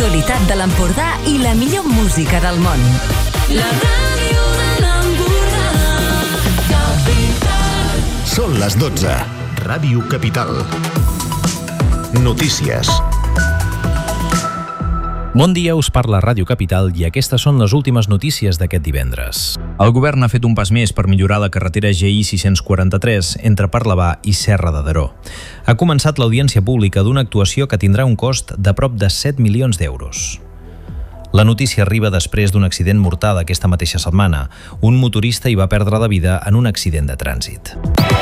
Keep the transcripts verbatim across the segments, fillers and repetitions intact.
l'actualitat de l'Empordà i la millor música del món. La ràdio de l'Empordà, Capital. Són les dotze. Ràdio Capital. Notícies. Bon dia, us parla Ràdio Capital i aquestes són les últimes notícies d'aquest divendres. El govern ha fet un pas més per millorar la carretera G I sis-cents quaranta-tres entre Parlavà i Serra de Daró. Ha començat l'audiència pública d'una actuació que tindrà un cost de prop de set milions d'euros. La notícia arriba després d'un accident mortal aquesta mateixa setmana. Un motorista hi va perdre la vida en un accident de trànsit.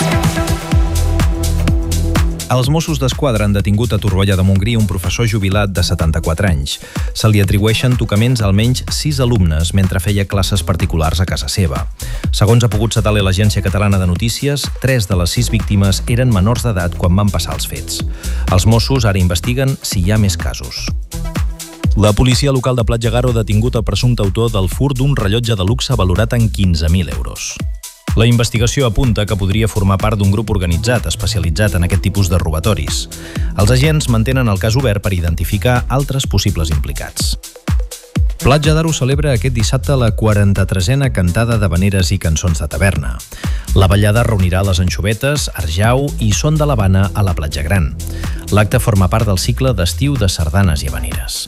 Els Mossos d'Esquadra han detingut a Torroella de Montgrí un professor jubilat de setanta-quatre anys. Se li atribueixen tocaments a almenys sis alumnes mentre feia classes particulars a casa seva. Segons ha pogut saber l'Agència Catalana de Notícies, tres de les sis víctimes eren menors d'edat quan van passar els fets. Els Mossos ara investiguen si hi ha més casos. La policia local de Platja-Garo ha detingut el presumpte autor del furt d'un rellotge de luxe valorat en quinze mil euros. La investigació apunta que podria formar part d'un grup organitzat especialitzat en aquest tipus de robatoris. Els agents mantenen el cas obert per identificar altres possibles implicats. Platja d'Aro celebra aquest dissabte la quaranta-tresena cantada d'havaneres i cançons de taverna. La ballada reunirà les anxovetes, arjau i son de l'Havana a la Platja Gran. L'acte forma part del cicle d'estiu de sardanes i havaneres.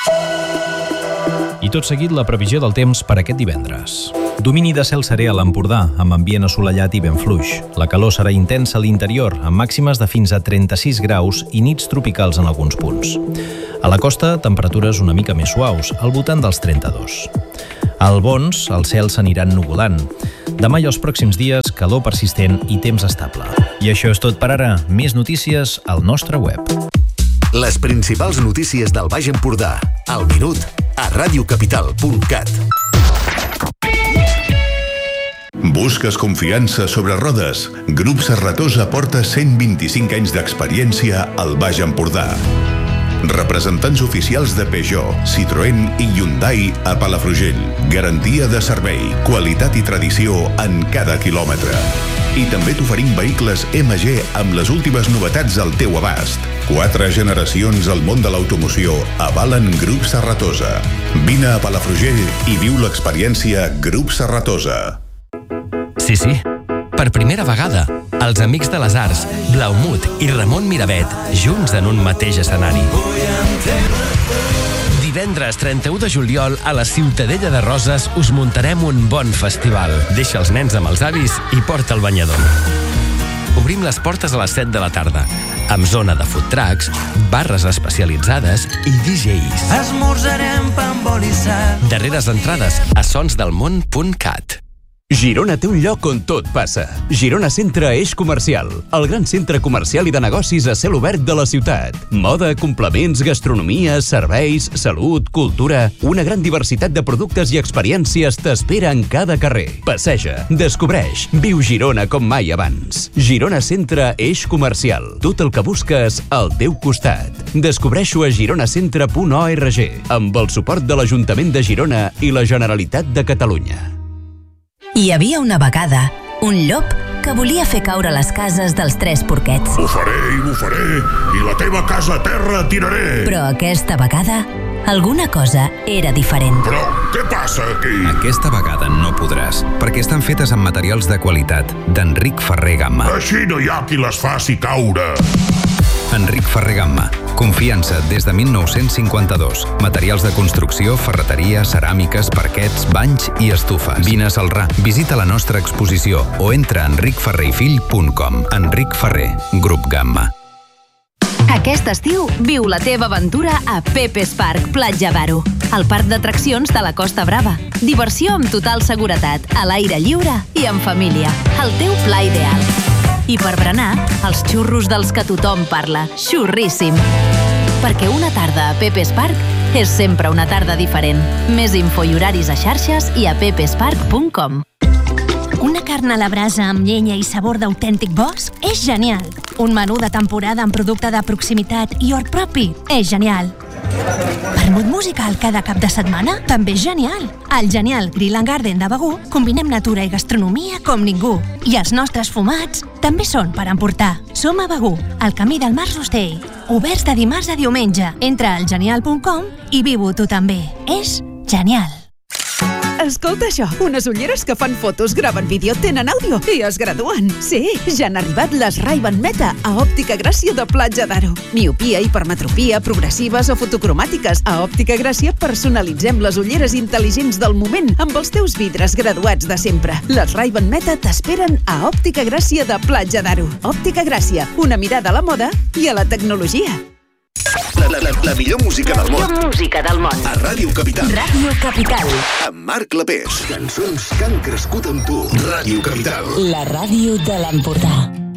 I tot seguit la previsió del temps per aquest divendres. Domini de cel serè a l'Empordà, amb ambient assolellat i ben fluix. La calor serà intensa a l'interior, amb màximes de fins a trenta-sis graus i nits tropicals en alguns punts. A la costa, temperatures una mica més suaus, al voltant dels trenta-dos. A Albons, el cel s'anirà ennuvolant. Demà i els pròxims dies, calor persistent i temps estable. I això és tot per ara. Més notícies al nostre web. Les principals notícies del Baix Empordà. Al minut, a radiocapital punt cat. Busques confiança sobre rodes? Grup Serratosa porta cent vint-i-cinc anys d'experiència al Baix Empordà. Representants oficials de Peugeot, Citroën i Hyundai a Palafrugell. Garantia de servei, qualitat i tradició en cada quilòmetre. I també t'oferim vehicles M G amb les últimes novetats al teu abast. Quatre generacions al món de l'automoció avalen Grup Serratosa. Vine a Palafrugell i viu l'experiència Grup Serratosa. Sí, sí, per primera vegada, els Amics de les Arts, Blaumut i Ramon Miravet, junts en un mateix escenari. Divendres trenta-u de juliol a la Ciutadella de Roses us muntarem un bon festival. Deixa els nens amb els avis i porta el banyador. Obrim les portes a les set de la tarda, amb zona de food trucks, barres especialitzades i D Js. Esmorzarem pa amb oli i sal. Darreres entrades a sonsdelmont punt cat. Girona té un lloc on tot passa. Girona Centre Eix Comercial, el gran centre comercial i de negocis a cel obert de la ciutat. Moda, complements, gastronomia, serveis, salut, cultura... Una gran diversitat de productes i experiències t'espera en cada carrer. Passeja, descobreix, viu Girona com mai abans. Girona Centre Eix Comercial. Tot el que busques al teu costat. Descobreixo a gironacentre punt org amb el suport de l'Ajuntament de Girona i la Generalitat de Catalunya. Hi havia una vegada un llop que volia fer caure les cases dels tres porquets. Bufaré i bufaré, i la teva casa a terra tiraré. Però aquesta vegada alguna cosa era diferent. Però què passa aquí? Aquesta vegada no podràs, perquè estan fetes amb materials de qualitat d'Enric Ferrer Gamma. Així no hi ha qui les faci caure. Enric Ferrer Gamma. Confiança des de mil nou-cents cinquanta-dos. Materials de construcció, ferreteria, ceràmiques, parquets, banys i estufes. Vine a Celrà, visita la nostra exposició o entra a enric ferrer i fill punt com. Enric Ferrer, Grup Gamma. Aquest estiu viu la teva aventura a Pepes Park Platja d'Aro, el parc d'atraccions de la Costa Brava. Diversió amb total seguretat, a l'aire lliure i en família. El teu pla ideal. I per berenar, els xurros dels que tothom parla. Xurríssim! Perquè una tarda a Pepes Park és sempre una tarda diferent. Més info i horaris a xarxes i a pepespark punt com. Una carn a la brasa amb llenya i sabor d'autèntic bosc és genial. Un menú de temporada amb producte de proximitat i hort propi és genial. Vermut musical cada cap de setmana? També és genial. Al Genial Grill and Garden de Begur combinem natura i gastronomia com ningú. I els nostres fumats també són per emportar. Som a Begur, al camí del Mar Rostell. Oberts de dimarts a diumenge. Entra al genial punt com i viu-ho tu també. És genial. Escolta això, unes ulleres que fan fotos, graven vídeo, tenen àudio i es graduen. Sí, ja han arribat les Ray-Ban Meta a Òptica Gràcia de Platja d'Aro. Miopia, hipermetropia, progressives o fotocromàtiques. A Òptica Gràcia personalitzem les ulleres intel·ligents del moment amb els teus vidres graduats de sempre. Les Ray-Ban Meta t'esperen a Òptica Gràcia de Platja d'Aro. Òptica Gràcia, una mirada a la moda i a la tecnologia. La, la, la, la millor música del món. La millor música del món. A Ràdio Capital. Ràdio Capital. Amb Marc Lapés. Cançons que han crescut amb tu. Ràdio Capital. La ràdio de l'Empordà.